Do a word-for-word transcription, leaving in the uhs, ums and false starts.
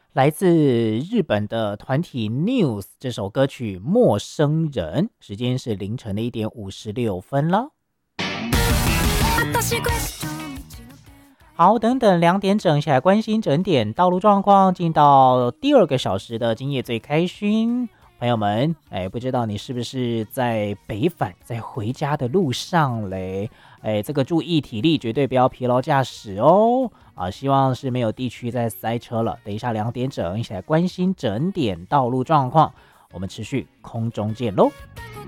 来自日本的团体 News 这首歌曲《陌生人》，时间是凌晨的一点五十六分了。好，等等两点整，一起来关心整点道路状况，进到第二个小时的今夜最开心。朋友们，哎，不知道你是不是在北返，在回家的路上嘞？哎，这个注意体力，绝对不要疲劳驾驶哦。啊，希望是没有地区在塞车了。等一下两点整，一起来关心整点道路状况。我们持续空中见喽。